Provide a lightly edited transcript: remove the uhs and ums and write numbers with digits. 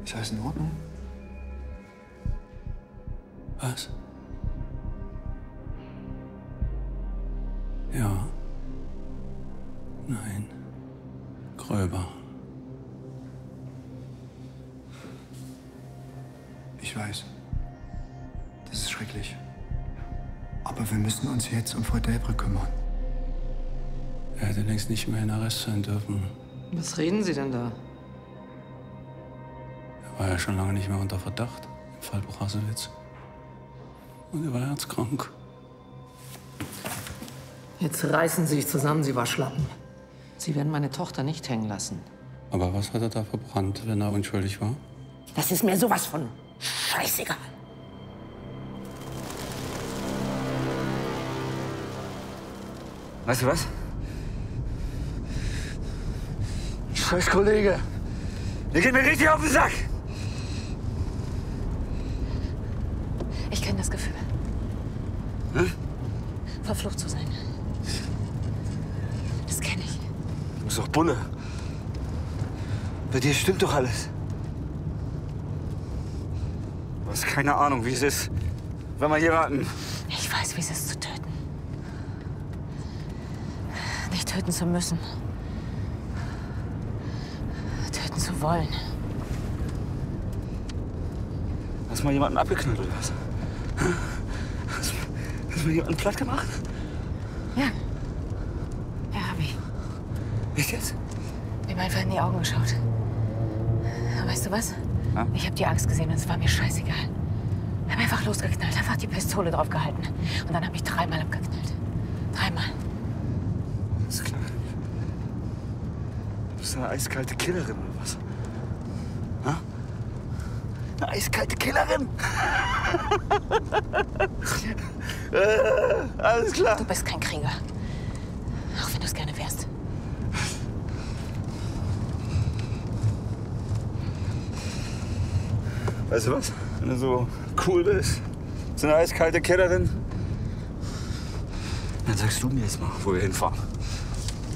Ist alles in Ordnung? Was? Ja. Nein. Gröber. Ich weiß. Das ist schrecklich. Aber wir müssen uns jetzt um Frau Delbrück kümmern. Er hätte längst nicht mehr in Arrest sein dürfen. Was reden Sie denn da? Er war ja schon lange nicht mehr unter Verdacht im Fall Brasewitz. Und er war herzkrank. Jetzt reißen Sie sich zusammen, Sie Waschlappen. Sie werden meine Tochter nicht hängen lassen. Aber was hat er da verbrannt, wenn er unschuldig war? Das ist mir sowas von scheißegal. Weißt du was? Scheiß Kollege. Der geht mir richtig auf den Sack. Ich kenne das Gefühl. Hm? Verflucht zu sein. Das kenne ich. Du bist doch Bulle. Bei dir stimmt doch alles. Du hast keine Ahnung, wie es ist, wenn man jemanden... Ich weiß, wie es ist zu töten. Nicht töten zu müssen. Töten zu wollen. Hast du mal jemanden abgeknallt oder was? Hast du mal jemanden platt gemacht? Ja. Ja, hab ich. Echt jetzt? Mir mal einfach in die Augen geschaut. Weißt du was? Ja? Ich habe die Angst gesehen und es war mir scheißegal. Ich habe einfach losgeknallt, einfach die Pistole drauf gehalten. Und dann habe ich 3-mal abgeknallt. 3-mal. Ist klar. Du bist eine eiskalte Killerin oder was? Ha? Eine eiskalte Killerin? Alles klar. Du bist kein Krieger. Auch wenn du es gerne wärst. Weißt du was? Wenn du so cool bist, so eine eiskalte Killerin, dann sagst du mir jetzt mal, wo wir hinfahren.